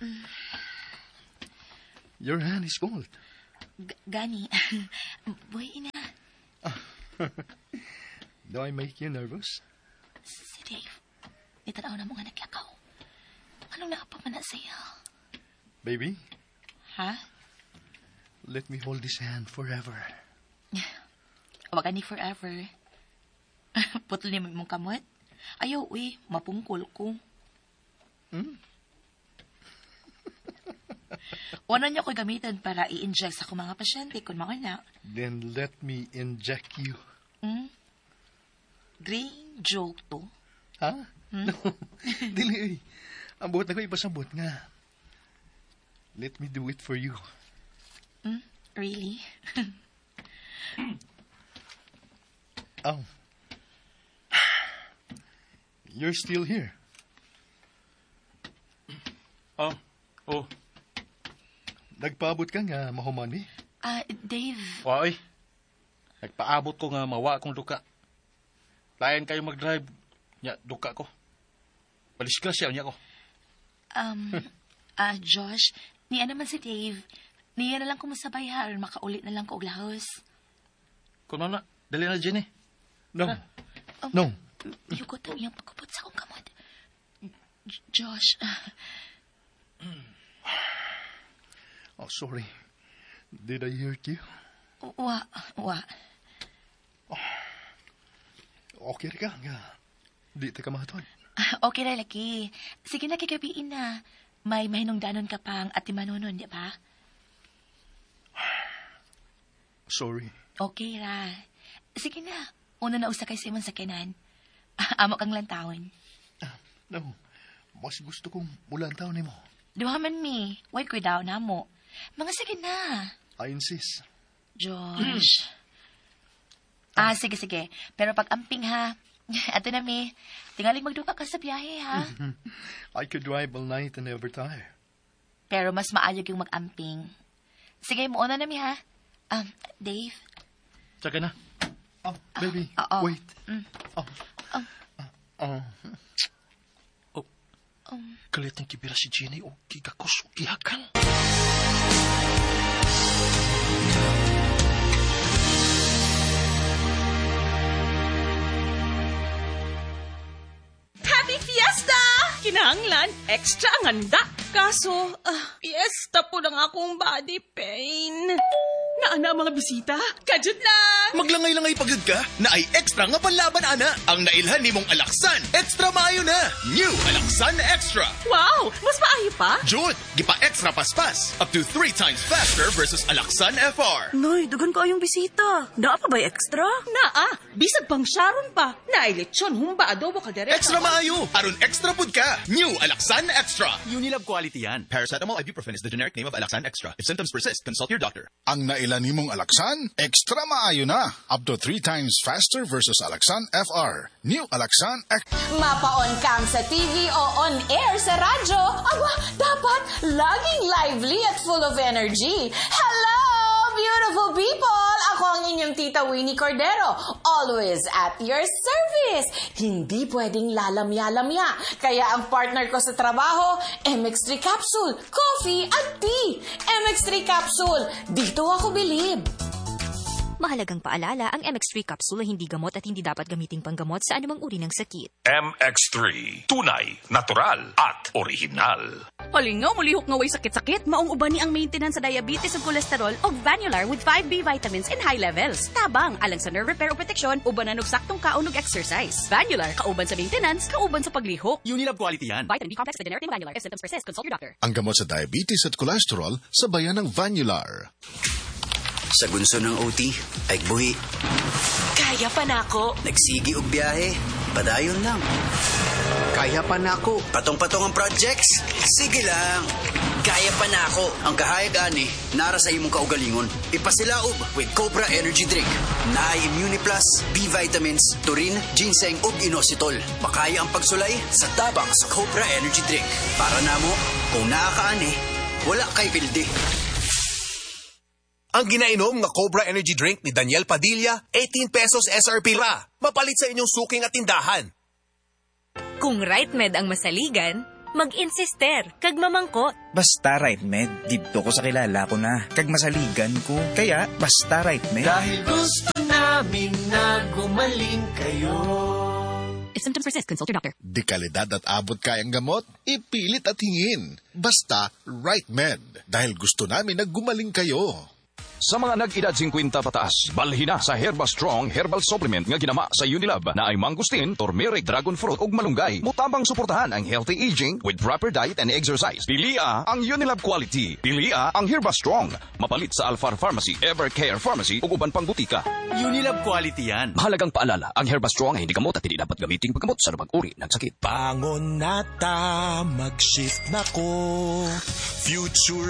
Your hand is cold. Gani. Buhay ina. Do I make you nervous? Si Dave, itanaw na mo nga naglakaw. Anong naapamana sa'yo? Baby, Ha? let me hold this hand forever. Wag ni forever. Putol niya mong kamot. Ayaw, mapungkol ko. Wala niya ko gamitin para i-inject sa mga pasyente kung mga na. Then let me inject you. Green joke to. Ha? No. Dili, ang buhat na ko ipasabot nga. Let me do it for you. Really? Oh. You're still here. Oh. Nagpaabot ka nga, mahumani. Dave. Oy. Nagpaabot ko nga mawa akong duka. Layan kayo mag-drive. Nya, duka ko. Balisgrasya niya ko. Josh, niya naman si Dave. Niya na lang kumusabay ha, or makaulit na lang ko og lahos. Kuno na, dali na Jenny. No. No. Yugot ang iyang pagkupot sa akong kamot. Josh. Oh, sorry. Did I hurt you? Wa. Okay ka nga. Di ta ka mahatod. Okay na, laki. Sige na, kagabiin na. May mahinungdanon ka pang at timanunon, di ba? Sorry. Okay ra. Sige na. Una na usa kay Simon sa kinan. Amo kang lantawon. No. Mas gusto kong mulantaw ni mo. Duha man mi. Why ko daw na mo? Mga sige na. I insist. Josh. Sige. Pero pag amping ha. Ato na mi. Tingaling magduka ka sa biyahe ha. I could drive all night and never tire. Pero mas maayog yung mag-amping. Sige, muuna na mi ha. Dave. Tsaka na. Oh, baby, wait. Galit ng kibira si Jenny o gigakos o gihakal. Happy Fiesta! Kinahanglan, extra ang handa. Kaso, fiesta po ng akong body pain. Naana mga bisita? Kajud lang! Maglangay-langay pagod ka na ay extra nga panlaban ana. Ang nailhan nimong Alaksan, extra maayo na. New Alaksan Extra. Wow! Mas maayo pa? Jud, gipa extra paspas. Up to 3 times faster versus Alaksan FR. Noy, dugan ko yung bisita. Naa pa ba extra? Naa, bisag pang Sharon pa. Nailitsyon, humba adobo ka direct. Extra maayo. Aron extra pud ka. New Alaksan Extra. Unilab quality yan. Paracetamol ibuprofen is the generic name of Alaksan Extra. If symptoms persist, consult your doctor. Ang nailan nimong Alaksan, extra maayo na. Up to 3 times faster versus Alaksan FR. New Alaksan Extra. Mapa-on cam sa TV o on air sa radyo. Aba, dapat laging lively at full of energy. Hello, beautiful people! Ako ang inyong tita Winnie Cordero. Always at your service. Hindi pwedeng lalamya-lamya. Kaya ang partner ko sa trabaho, MX3 Capsule, coffee at tea. MX3 Capsule, dito ako bilib. Mahalagang paalala, ang MX3 capsule ay hindi gamot at hindi dapat gamiting panggamot sa anumang uri ng sakit. MX3. Tunay, natural, at original. Palingaw, mulihok nga way sakit-sakit. Maong uban ni ang maintenance sa diabetes ug kolesterol og Vanular with 5B vitamins in high levels. Tabang, alang sa nerve repair o protection, ubanan og saktong kaon ug exercise. Vanular, kauban sa maintenance, kauban sa paglihok. Unilab quality yan. Vitamin B complex with generic name Vanular. If symptoms persist, consult your doctor. Ang gamot sa diabetes at cholesterol, sabayan ng Vanular. Sa gunso ng OT, ay buhi. Kaya pa na ako. Nagsigi og biyahe, padayon lang. Kaya pa na ako. Patong-patong ang projects, sige lang. Kaya pa na ako. Ang kahayag ani, nara sa imong kaugalingon. Ipasilaob with Cobra Energy Drink. Naay Immune Plus, B vitamins, taurine, ginseng ug inositol. Makaya ang pagsulay sa tabang sa Cobra Energy Drink. Para namo, kung nakakaani, wala kay pildi. Ang ginainom nga Cobra Energy Drink ni Daniel Padilla, 18 pesos SRP ra. Mapalit sa inyong suking at tindahan. Kung right med ang masaligan, mag-insister, kag mamangkot. Basta right med, dito ko sa kilala ko na. Kag masaligan ko, kaya basta right med. Dahil gusto namin na gumaling kayo. If symptoms persist, consult your doctor. Di kalidad at abot kayang gamot, ipilit at hingin. Basta right med. Dahil gusto namin na gumaling kayo. Sa mga nag-edad 50 pataas, balhin na sa Herba Strong Herbal Supplement nga ginama sa Unilab na ay mangustin, turmeric, dragon fruit ug malunggay. Mutabang suportahan ang healthy aging with proper diet and exercise. Pilia ang Unilab quality. Pilia ang Herba Strong. Mapalit sa Alfar Pharmacy, Evercare Pharmacy ug uban pang butika. Unilab quality yan. Mahalagang paalala, ang Herba Strong ay hindi gamot at hindi dapat gamitin paggamot sa anumang uri ng sakit. Pangon nata, mag-shift na ko. Future